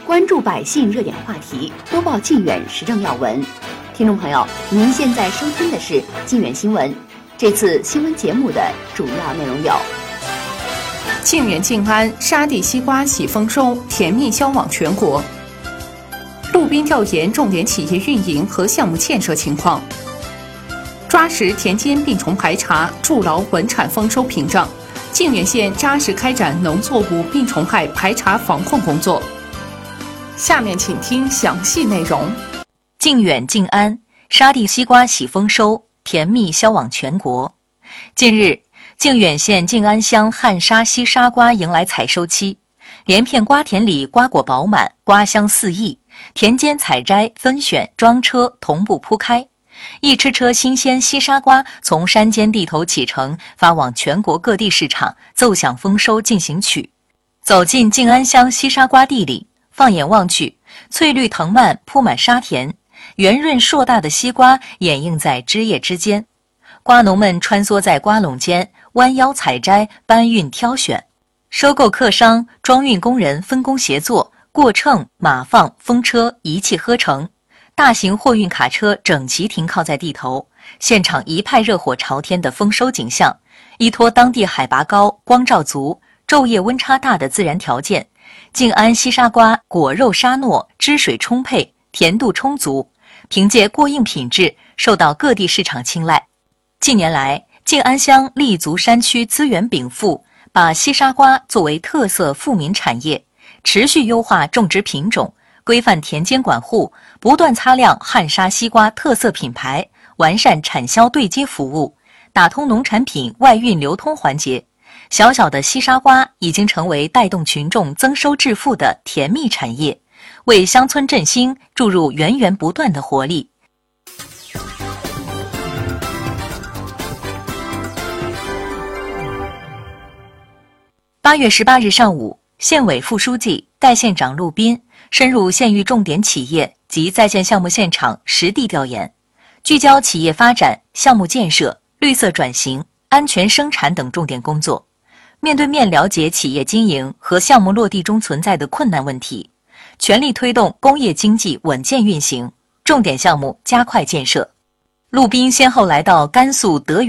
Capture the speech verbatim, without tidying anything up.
关注百姓热点话题，播报靖远时政要闻。听众朋友，您现在收听的是靖远新闻。这次新闻节目的主要内容有： 靖远靖安沙地西瓜喜丰收，甜蜜销往全国；路滨调研重点企业运营和项目建设情况；抓实田间病虫排查，筑牢稳产丰收屏障。靖远县扎实开展农作物病虫害排查防控工作。下面请听详细内容。 靖远靖安沙地西瓜喜丰收，甜蜜销往全国。近日，靖远县靖安乡汉沙西沙瓜迎来采收期，连片瓜田里瓜果饱满，瓜香四溢，田间采摘、分选、装车同步铺开。一车车新鲜西沙瓜从山间地头启程，发往全国各地市场，奏响丰收进行曲。走进靖安乡西沙瓜地里，放眼望去，翠绿藤蔓铺满沙田，圆润硕大的西瓜掩映在枝叶之间。瓜农们穿梭在瓜垄间，弯腰采摘，搬运挑选。收购客商、装运工人分工协作，过秤、码放、风车一气呵成。大型货运卡车整齐停靠在地头，现场一派热火朝天的丰收景象。依托当地海拔高、光照足、昼夜温差大的自然条件，靖安西沙瓜果肉沙糯，汁水充沛，甜度充足，凭借过硬品质受到各地市场青睐。近年来，靖安乡立足山区资源禀赋，把西沙瓜作为特色富民产业，持续优化种植品种，规范田间管护，不断擦亮汉沙西瓜特色品牌，完善产销对接服务，打通农产品外运流通环节。小小的西沙瓜已经成为带动群众增收致富的甜蜜产业，为乡村振兴注入源源不断的活力。八月十八日上午，县委副书记、代县长陆滨深入县域重点企业及在建项目现场实地调研，聚焦企业发展、项目建设、绿色转型、安全生产等重点工作，面对面了解企业经营和项目落地中存在的困难问题，全力推动工业经济稳健运行，重点项目加快建设。陆滨先后来到甘肃德